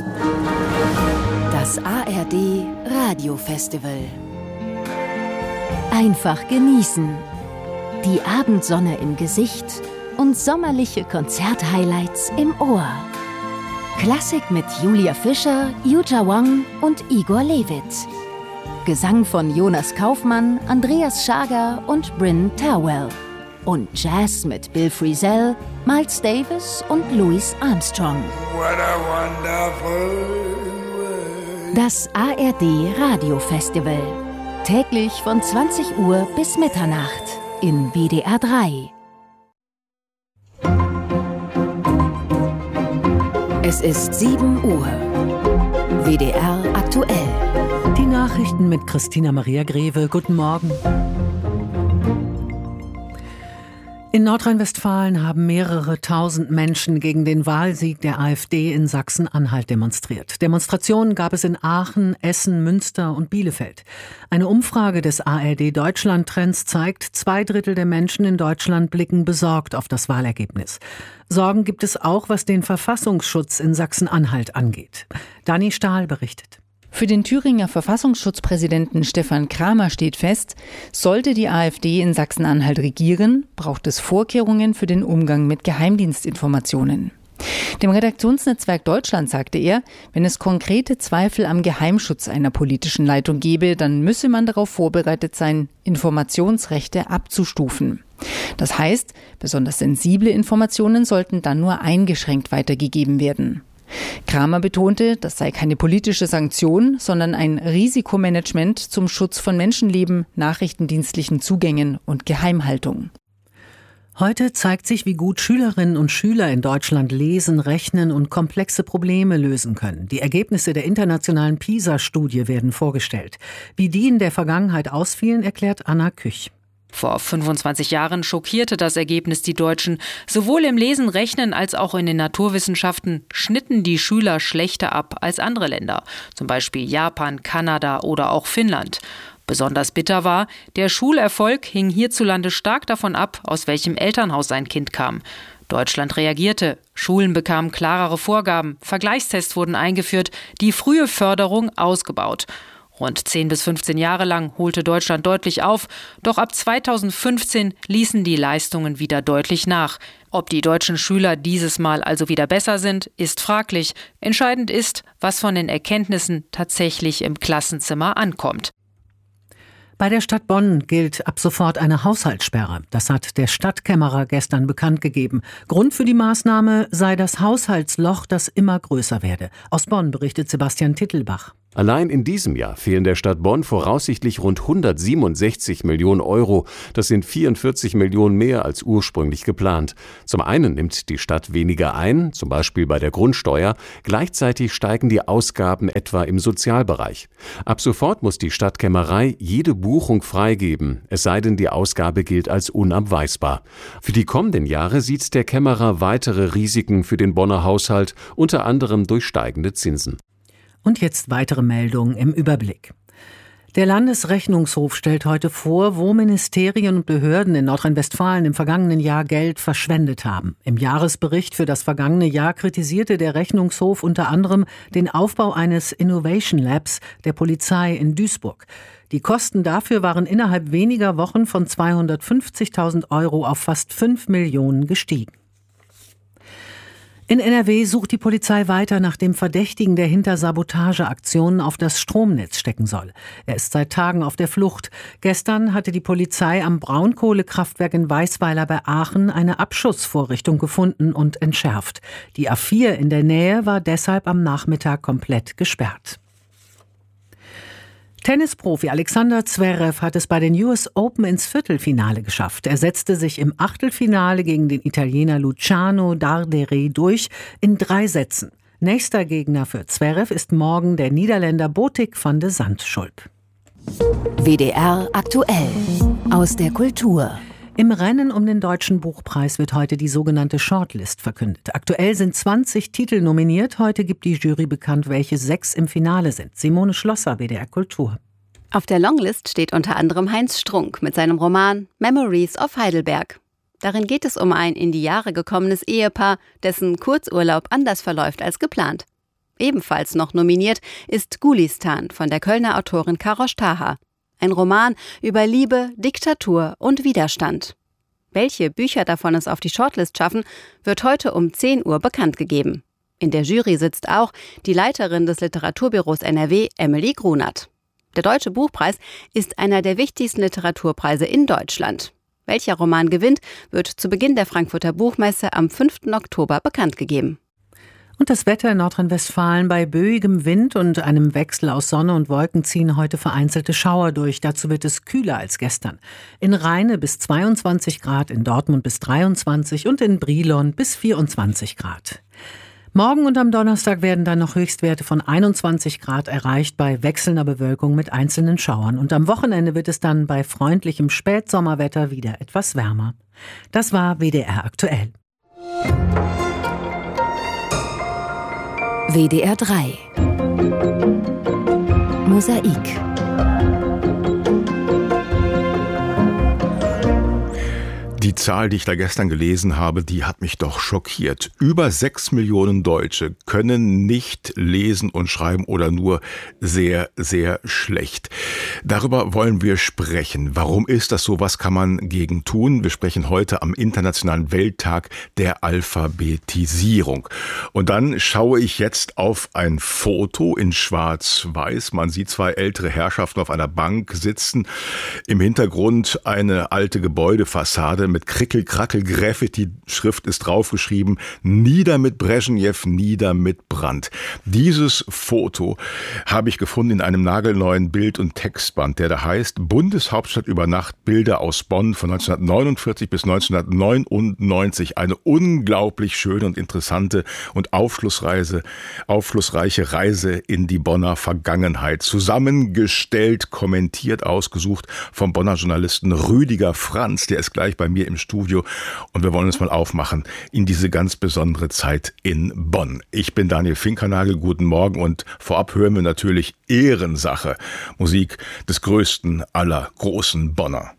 Das ARD Radiofestival. Einfach genießen. Die Abendsonne im Gesicht und sommerliche Konzerthighlights im Ohr. Klassik mit Julia Fischer, Yuja Wang und Igor Levit. Gesang von Jonas Kaufmann, Andreas Schager und Bryn Terwell. Und Jazz mit Bill Frisell, Miles Davis und Louis Armstrong. What a wonderful world. Das ARD Radiofestival. Täglich von 20 Uhr bis Mitternacht in WDR 3. Es ist 7 Uhr. WDR aktuell. Die Nachrichten mit Christina Maria Greve. Guten Morgen. In Nordrhein-Westfalen haben mehrere tausend Menschen gegen den Wahlsieg der AfD in Sachsen-Anhalt demonstriert. Demonstrationen gab es in Aachen, Essen, Münster und Bielefeld. Eine Umfrage des ARD Deutschland Trends zeigt, 2/3 der Menschen in Deutschland blicken besorgt auf das Wahlergebnis. Sorgen gibt es auch, was den Verfassungsschutz in Sachsen-Anhalt angeht. Dani Stahl berichtet. Für den Thüringer Verfassungsschutzpräsidenten Stefan Kramer steht fest, sollte die AfD in Sachsen-Anhalt regieren, braucht es Vorkehrungen für den Umgang mit Geheimdienstinformationen. Dem Redaktionsnetzwerk Deutschland sagte er, wenn es konkrete Zweifel am Geheimschutz einer politischen Leitung gebe, dann müsse man darauf vorbereitet sein, Informationsrechte abzustufen. Das heißt, besonders sensible Informationen sollten dann nur eingeschränkt weitergegeben werden. Kramer betonte, das sei keine politische Sanktion, sondern ein Risikomanagement zum Schutz von Menschenleben, nachrichtendienstlichen Zugängen und Geheimhaltung. Heute zeigt sich, wie gut Schülerinnen und Schüler in Deutschland lesen, rechnen und komplexe Probleme lösen können. Die Ergebnisse der internationalen PISA-Studie werden vorgestellt. Wie die in der Vergangenheit ausfielen, erklärt Anna Küch. Vor 25 Jahren schockierte das Ergebnis die Deutschen. Sowohl im Lesen, Rechnen als auch in den Naturwissenschaften schnitten die Schüler schlechter ab als andere Länder, zum Beispiel Japan, Kanada oder auch Finnland. Besonders bitter war, der Schulerfolg hing hierzulande stark davon ab, aus welchem Elternhaus ein Kind kam. Deutschland reagierte, Schulen bekamen klarere Vorgaben, Vergleichstests wurden eingeführt, die frühe Förderung ausgebaut. Rund 10 bis 15 Jahre lang holte Deutschland deutlich auf, doch ab 2015 ließen die Leistungen wieder deutlich nach. Ob die deutschen Schüler dieses Mal also wieder besser sind, ist fraglich. Entscheidend ist, was von den Erkenntnissen tatsächlich im Klassenzimmer ankommt. Bei der Stadt Bonn gilt ab sofort eine Haushaltssperre. Das hat der Stadtkämmerer gestern bekannt gegeben. Grund für die Maßnahme sei das Haushaltsloch, das immer größer werde. Aus Bonn berichtet Sebastian Tittelbach. Allein in diesem Jahr fehlen der Stadt Bonn voraussichtlich rund 167 Millionen Euro. Das sind 44 Millionen mehr als ursprünglich geplant. Zum einen nimmt die Stadt weniger ein, zum Beispiel bei der Grundsteuer. Gleichzeitig steigen die Ausgaben etwa im Sozialbereich. Ab sofort muss die Stadtkämmerei jede Buchung freigeben, es sei denn, die Ausgabe gilt als unabweisbar. Für die kommenden Jahre sieht der Kämmerer weitere Risiken für den Bonner Haushalt, unter anderem durch steigende Zinsen. Und jetzt weitere Meldungen im Überblick. Der Landesrechnungshof stellt heute vor, wo Ministerien und Behörden in Nordrhein-Westfalen im vergangenen Jahr Geld verschwendet haben. Im Jahresbericht für das vergangene Jahr kritisierte der Rechnungshof unter anderem den Aufbau eines Innovation Labs der Polizei in Duisburg. Die Kosten dafür waren innerhalb weniger Wochen von 250.000 Euro auf fast 5 Millionen gestiegen. In NRW sucht die Polizei weiter nach dem Verdächtigen, der hinter Sabotageaktionen auf das Stromnetz stecken soll. Er ist seit Tagen auf der Flucht. Gestern hatte die Polizei am Braunkohlekraftwerk in Weißweiler bei Aachen eine Abschussvorrichtung gefunden und entschärft. Die A4 in der Nähe war deshalb am Nachmittag komplett gesperrt. Tennisprofi Alexander Zverev hat es bei den US Open ins Viertelfinale geschafft. Er setzte sich im Achtelfinale gegen den Italiener Luciano Darderi durch in 3 Sätzen. Nächster Gegner für Zverev ist morgen der Niederländer Botik van de Zandschulp. WDR aktuell aus der Kultur. Im Rennen um den Deutschen Buchpreis wird heute die sogenannte Shortlist verkündet. Aktuell sind 20 Titel nominiert. Heute gibt die Jury bekannt, welche 6 im Finale sind. Simone Schlosser, WDR Kultur. Auf der Longlist steht unter anderem Heinz Strunk mit seinem Roman Memories of Heidelberg. Darin geht es um ein in die Jahre gekommenes Ehepaar, dessen Kurzurlaub anders verläuft als geplant. Ebenfalls noch nominiert ist Gulistan von der Kölner Autorin Karosh Taha. Ein Roman über Liebe, Diktatur und Widerstand. Welche Bücher davon es auf die Shortlist schaffen, wird heute um 10 Uhr bekannt gegeben. In der Jury sitzt auch die Leiterin des Literaturbüros NRW, Emily Grunert. Der Deutsche Buchpreis ist einer der wichtigsten Literaturpreise in Deutschland. Welcher Roman gewinnt, wird zu Beginn der Frankfurter Buchmesse am 5. Oktober bekannt gegeben. Und das Wetter in Nordrhein-Westfalen: bei böigem Wind und einem Wechsel aus Sonne und Wolken ziehen heute vereinzelte Schauer durch. Dazu wird es kühler als gestern. In Rheine bis 22 Grad, in Dortmund bis 23 und in Brilon bis 24 Grad. Morgen und am Donnerstag werden dann noch Höchstwerte von 21 Grad erreicht bei wechselnder Bewölkung mit einzelnen Schauern. Und am Wochenende wird es dann bei freundlichem Spätsommerwetter wieder etwas wärmer. Das war WDR aktuell. WDR 3 Mosaik. Die Zahl, die ich da gestern gelesen habe, die hat mich doch schockiert. Über 6 Millionen Deutsche können nicht lesen und schreiben oder nur sehr, sehr schlecht. Darüber wollen wir sprechen. Warum ist das so? Was kann man gegen tun? Wir sprechen heute am Internationalen Welttag der Alphabetisierung. Und dann schaue ich jetzt auf ein Foto in Schwarz-Weiß. Man sieht zwei ältere Herrschaften auf einer Bank sitzen. Im Hintergrund eine alte Gebäudefassade mit Krickel-Krackel-Graffiti-Schrift ist draufgeschrieben: Nieder mit Brezhnev, nieder mit Brandt. Dieses Foto habe ich gefunden in einem nagelneuen Bild- und Textband, der da heißt Bundeshauptstadt über Nacht, Bilder aus Bonn von 1949 bis 1999. Eine unglaublich schöne und interessante und aufschlussreiche Reise in die Bonner Vergangenheit. Zusammengestellt, kommentiert, ausgesucht vom Bonner Journalisten Rüdiger Franz, der ist gleich bei mir im Studio, und wir wollen uns mal aufmachen in diese ganz besondere Zeit in Bonn. Ich bin Daniel Finkernagel, guten Morgen, und vorab hören wir natürlich Ehrensache, Musik des größten aller großen Bonner.